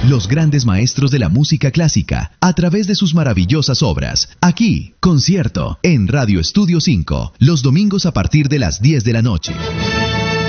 los grandes maestros de la música clásica, a través de sus maravillosas obras. Aquí, Concierto, en Radio Estudio 5, los domingos a partir de las 10 de la noche.